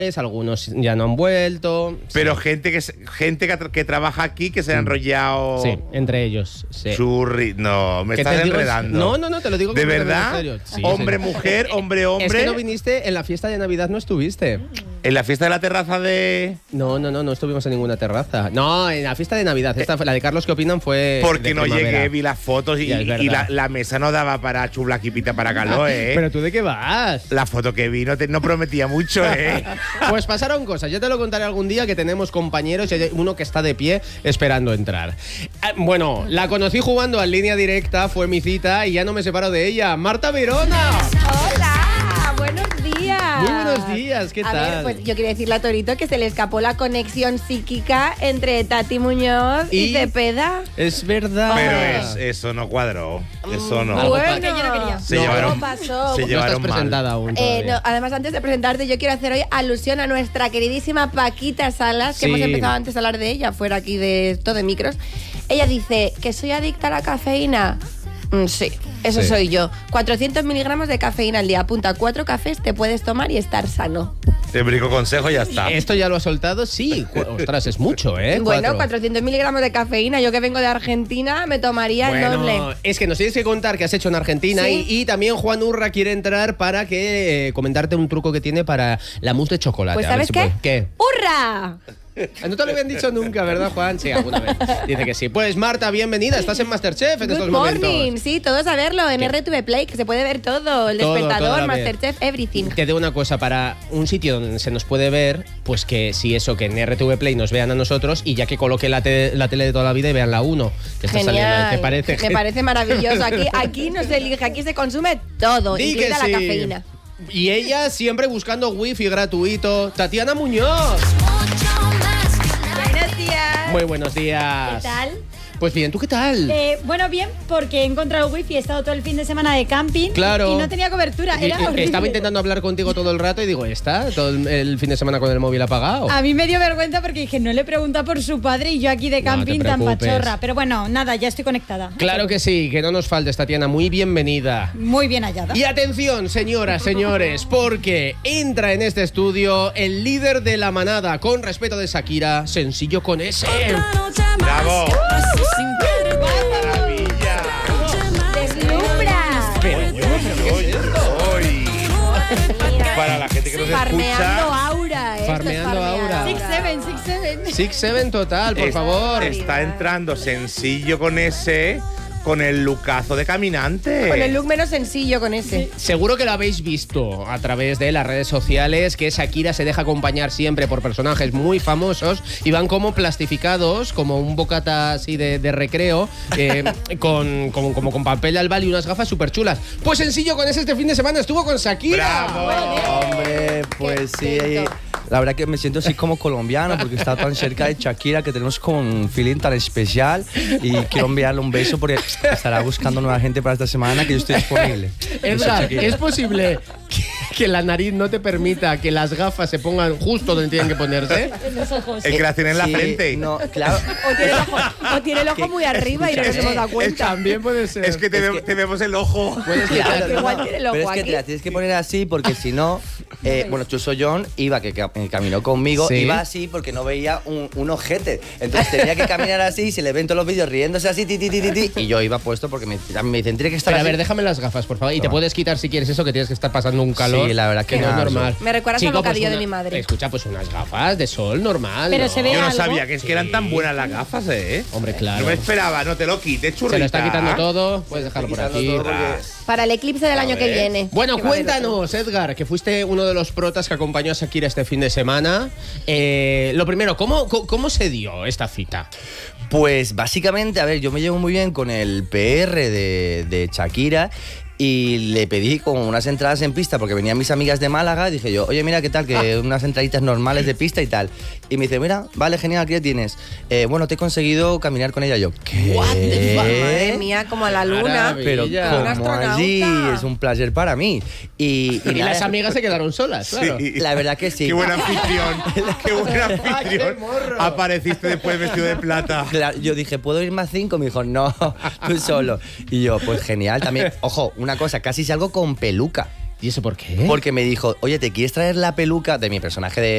algunos ya no han vuelto. Pero sí. gente que trabaja aquí que se ha enrollado. Sí, entre ellos. Sí. No, me estás enredando. No, te lo digo. ¿De verdad? En serio. Sí, hombre, sí. Mujer, hombre. Es que no viniste en la fiesta de Navidad, no estuviste. ¿En la fiesta de la terraza de...? No estuvimos en ninguna terraza. No, en la fiesta de Navidad. Esta fue la de Carlos, ¿qué opinan? Fue porque no llegué, vi las fotos y la mesa no daba para chublaquipita para calor, ¿eh? ¿Pero tú de qué vas? La foto que vi no prometía mucho, ¿eh? Pues pasaron cosas. Ya te lo contaré algún día, que tenemos compañeros y hay uno que está de pie esperando entrar. Bueno, la conocí jugando en línea directa, fue mi cita y ya no me separo de ella. ¡Marta Verona! ¡Hola! ¡Buenos días! Muy buenos días, ¿qué tal? A ver, pues yo quería decirle a Torito que se le escapó la conexión psíquica entre Tati Muñoz y Cepeda. Es verdad. Pero eso no cuadró. Eso no. Bueno, yo no quería. Se llevaron pasó. Se no llevaron estás presentada aún todavía. No, además, antes de presentarte, yo quiero hacer hoy alusión a nuestra queridísima Paquita Salas, que hemos empezado antes a hablar de ella, fuera aquí de todo de micros. Ella dice que soy adicta a la cafeína. Sí, eso soy yo. 400 miligramos de cafeína al día. Apunta, 4 cafés te puedes tomar y estar sano. Te brico consejo y ya está. ¿Esto ya lo ha soltado? Sí. Ostras, es mucho, ¿eh? Bueno, 400 miligramos de cafeína. Yo que vengo de Argentina me tomaría el doble. Es que nos tienes que contar qué has hecho en Argentina. ¿Sí? Y también Juan Urra quiere entrar para que comentarte un truco que tiene para la mousse de chocolate. Pues ¿sabes qué? ¿Qué? ¡Hurra! No te lo habían dicho nunca, ¿verdad, Juan? Sí, alguna vez. Dice que sí. Pues Marta, bienvenida. Estás en Masterchef en estos momentos. Good morning. Sí, todos a verlo en RTV Play, que se puede ver todo. El Despertador, Masterchef, everything. Te digo una cosa, para un sitio donde se nos puede ver, pues que si eso, que en RTV Play nos vean a nosotros y ya que coloque la tele de toda la vida y vean la 1. Que está saliendo. ¿Te parece? Me parece maravilloso. Aquí no se elige, aquí se consume todo, incluida la cafeína. Y ella siempre buscando wifi gratuito. Tatiana Muñoz. Buenos días. Muy buenos días. ¿Qué tal? Pues bien, ¿tú qué tal? Bueno, bien, porque he encontrado wifi, he estado todo el fin de semana de camping. Claro. Y no tenía cobertura, era horrible. Estaba intentando hablar contigo todo el rato y digo, ¿está todo el fin de semana con el móvil apagado? A mí me dio vergüenza porque dije, no le pregunta por su padre y yo aquí de camping tan pachorra. Pero bueno, nada, ya estoy conectada. Claro que sí, que no nos faltes, Tatiana. Muy bienvenida. Muy bien hallada. Y atención, señoras, señores, porque entra en este estudio el líder de la manada, con respeto de Shakira, Sencillo con S. ¡Bravo! ¡Maravilla! ¡Deslumbra! Para la gente que nos Farmeando escucha. aura, Farmeando aura. 6-7. 6-7 total, por favor. Está entrando Sencillo con S, con el lookazo de caminante. Con el look menos sencillo con ese. Seguro que lo habéis visto a través de las redes sociales, que Shakira se deja acompañar siempre por personajes muy famosos y van como plastificados, como un bocata así de recreo, como con papel albal y unas gafas súper chulas. Pues Sencillo con ese este fin de semana estuvo con Shakira. ¡Bravo! Hombre, pues sí. La verdad que me siento así como colombiano porque está tan cerca de Shakira que tenemos como un feeling tan especial y quiero enviarle un beso porque estará buscando nueva gente para esta semana que yo estoy disponible. ¿Es posible que la nariz no te permita que las gafas se pongan justo donde tienen que ponerse? En los ojos. El que la tiene en la frente. No, claro. O tiene el ojo muy arriba y no nos hemos dado cuenta. También puede ser. Es que te vemos el ojo. Claro, que igual tiene el ojo pero es que aquí. te la tienes que poner así porque si no, bueno, Chuso John iba, que caminó conmigo, ¿Sí? iba así porque no veía un ojete. Entonces tenía que caminar así y se le ven todos los vídeos riéndose así, y yo iba puesto porque me dicen, tiene que estar Pero a así. ver, déjame las gafas, por favor. Y te puedes quitar si quieres eso, que tienes que estar pasando un calor. Sí, la verdad que no es nada, normal. Me recuerdas al bocadillo de mi madre. Escucha, pues unas gafas de sol normal. Pero ¿no? se ve Yo no algo. sabía que eran tan buenas las gafas, ¿eh? Hombre, claro. No me esperaba, no te lo quites, churrita. Se lo está quitando todo. Puedes dejarlo por Quitando aquí. todo porque- Para el eclipse del año que viene. Bueno, Que va a haber cuéntanos, Edgar, que fuiste uno de los protas que acompañó a Shakira este fin de semana. Lo primero, ¿cómo se dio esta cita? Pues básicamente, a ver, yo me llevo muy bien con el PR de Shakira y le pedí como unas entradas en pista porque venían mis amigas de Málaga y dije yo, oye, mira, ¿qué tal? Que unas entraditas normales de pista y tal. Y me dice, mira, vale, genial, ¿qué tienes? Bueno, te he conseguido caminar con ella. Yo, ¿qué? What the fuck? Madre mía, como a la luna. Maravilla. Pero Un como astronauta. allí, es un placer para mí. Y Y nada, las amigas se quedaron solas, claro. Sí. la verdad que sí. Qué buen anfitrión. Qué buen anfitrión. qué morro. Apareciste después vestido de plata. Claro, yo dije, ¿puedo ir más 5? Me dijo, no, tú solo. Y yo, pues genial. También, ojo, una cosa, casi salgo con peluca. ¿Y eso por qué? Porque me dijo, oye, ¿te quieres traer la peluca de mi personaje